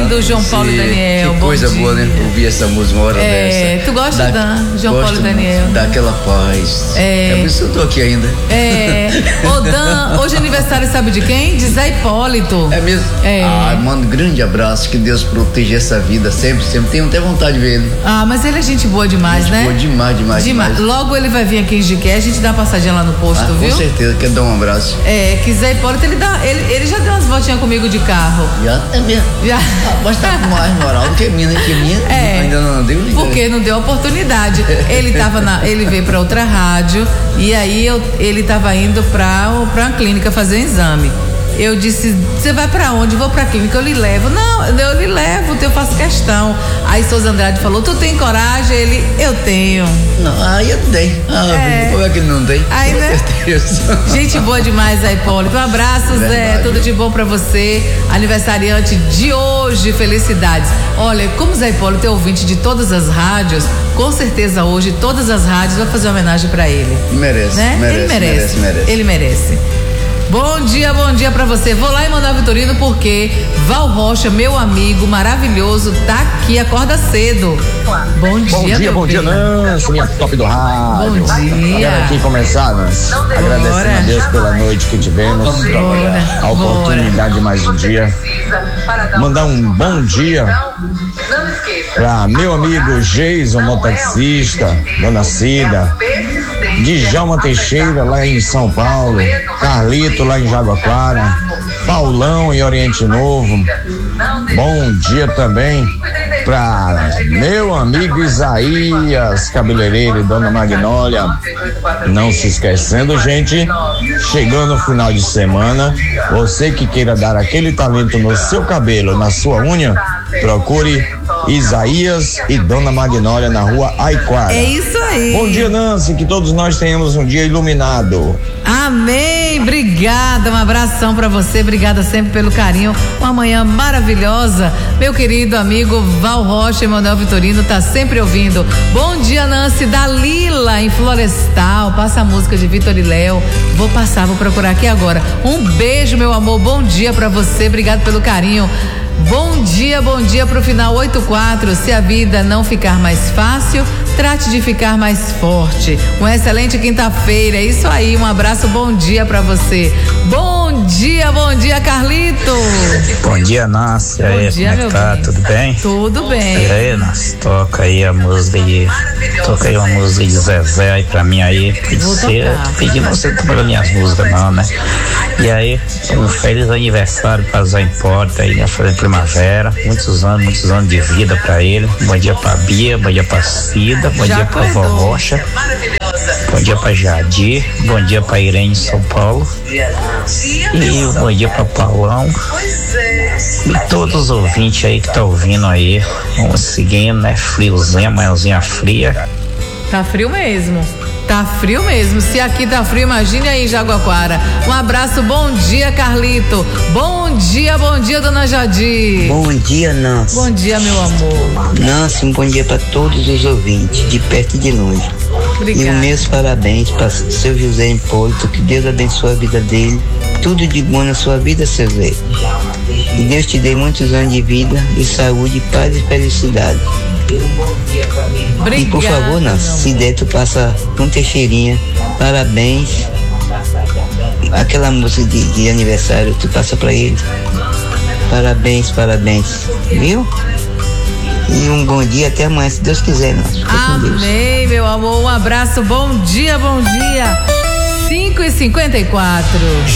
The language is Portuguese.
lindo, João Paulo e Daniel. Que coisa boa, né? Ouvir essa música uma hora dessa. Tu gosta João Paulo e Daniel? Daquela paz. É por isso que eu tô aqui ainda. Ô Dan, hoje é aniversário, sabe de quem? De Zé Hipólito. É mesmo? Mano, grande abraço, que Deus proteja essa vida sempre. Tenho até vontade de ver ele. Mas ele é gente boa demais, né? Boa demais. Logo ele vai vir aqui em Jiqué, a gente dá uma passadinha lá no posto, viu? Com certeza, quero dar um abraço. Que Zé Hipólito, ele já deu umas voltinhas comigo de carro. Já? É mesmo? Já. Mas tá com mais moral do que minha, ainda não deu. Porque não deu oportunidade. Ele veio pra outra rádio e aí ele tava indo pra uma clínica fazer um exame. Eu disse, você vai pra onde? Vou pra clínica, eu lhe levo. Não, eu lhe levo, eu faço questão. Aí Souza Andrade falou, tu tem coragem? Ele, eu tenho. Não, aí eu tenho. Como é que ele não tem? Aí, né? Gente boa demais, Zé Hipólito. Um abraço, Zé, tudo de bom pra você. Aniversariante de hoje, felicidades. Olha, como Zé Hipólito é ouvinte de todas as rádios, com certeza hoje todas as rádios vão fazer uma homenagem pra ele. Merece, né? Ele merece. Bom dia pra você. Vou lá em Manuel Vitorino porque Val Rocha, meu amigo maravilhoso, tá aqui, acorda cedo. Bom dia, Nancy, minha top do rádio. Bom dia. Quero aqui começar, Nancy, agradecendo a Deus pela noite que tivemos, a oportunidade de mais um dia. Mandar um bom dia pra meu amigo Geison, mototaxista, Dona Cida, Djalma Teixeira lá em São Paulo, Carlito lá em Jaguaquara, Paulão em Oriente Novo. Bom dia também pra meu amigo Isaías, cabeleireiro e Dona Magnólia. Não se esquecendo, gente, chegando no final de semana, você que queira dar aquele talento no seu cabelo, na sua unha, procure Isaías e Dona Magnólia na rua Aiquara. É isso aí. Bom dia, Nancy, que todos nós tenhamos um dia iluminado. Amém, obrigada, um abração pra você, obrigada sempre pelo carinho, uma manhã maravilhosa. Meu querido amigo Val Rocha, Emanuel Vitorino, tá sempre ouvindo. Bom dia, Nancy, da Lila em Florestal, passa a música de Vitor e Léo, vou procurar aqui agora. Um beijo, meu amor, bom dia pra você, obrigado pelo carinho. Bom dia pro final 84. Se a vida não ficar mais fácil, trate de ficar mais forte. Uma excelente quinta-feira, é isso aí, um abraço, bom dia pra você. Bom dia, Carlito. Bom dia, Nancy. Bom aí, dia, como é que tá? Tudo bem? Tudo bem. E aí, Nancy, toca aí uma música de Zezé aí pra mim aí. Pedi você não tocar minhas músicas não, né? E aí, um feliz aniversário pra Zé Hipólito aí, né? Feliz primavera, muitos anos de vida pra ele. Bom dia pra Bia, bom dia pra Cida, bom dia pra Vó Rocha, bom dia pra Jadir, bom dia pra Irene de São Paulo e bom dia pra Paulão e todos os ouvintes aí que tá ouvindo aí. Vamos seguindo, né? Friozinho, manhãzinha fria. Tá frio mesmo. Se aqui tá frio, imagine aí em Jaguaquara. Um abraço, bom dia, Carlito. Bom dia, Dona Jadir. Bom dia, Nancy. Bom dia, meu amor. Nancy, um bom dia para todos os ouvintes, de perto e de longe. Obrigada. E os meus parabéns para seu José Hipólito, que Deus abençoe a vida dele. Tudo de bom na sua vida, seu Zé. E Deus te dê muitos anos de vida e saúde, paz e felicidade. Obrigada, e por favor, Nancy, se der, tu passa com Teixeirinha, parabéns. Aquela música de aniversário, tu passa pra ele. Parabéns, viu? E um bom dia, até amanhã, se Deus quiser, Nancy. Amém, meu amor, um abraço, bom dia. 5h54.